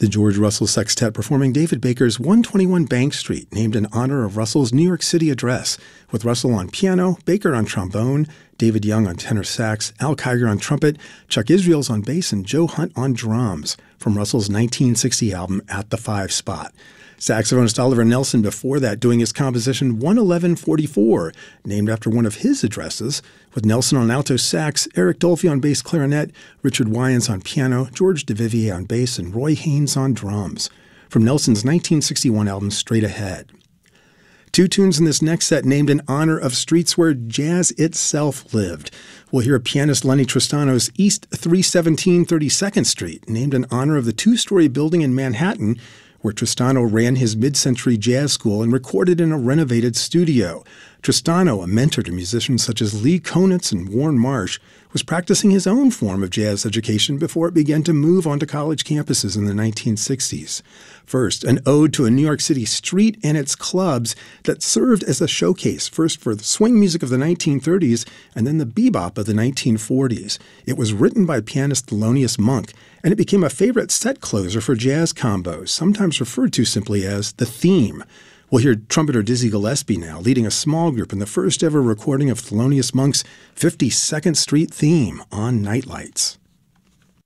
The George Russell Sextet performing David Baker's 121 Bank Street, named in honor of Russell's New York City address, with Russell on piano, Baker on trombone, David Young on tenor sax, Al Kiger on trumpet, Chuck Israels on bass, and Joe Hunt on drums, from Russell's 1960 album At the Five Spot. Saxophonist Oliver Nelson before that doing his composition 11144, named after one of his addresses, with Nelson on alto sax, Eric Dolphy on bass clarinet, Richard Wyans on piano, George DeVivier on bass, and Roy Haynes on drums, from Nelson's 1961 album Straight Ahead. Two tunes in this next set named in honor of streets where jazz itself lived. We'll hear pianist Lenny Tristano's East 317 32nd Street, named in honor of the two-story building in Manhattan where Tristano ran his mid-century jazz school and recorded in a renovated studio. Tristano, a mentor to musicians such as Lee Konitz and Warren Marsh, was practicing his own form of jazz education before it began to move onto college campuses in the 1960s. First, an ode to a New York City street and its clubs that served as a showcase, first for the swing music of the 1930s and then the bebop of the 1940s. It was written by pianist Thelonious Monk, and it became a favorite set closer for jazz combos, sometimes referred to simply as the theme. We'll hear trumpeter Dizzy Gillespie now leading a small group in the first ever recording of Thelonious Monk's 52nd Street theme on Nightlights.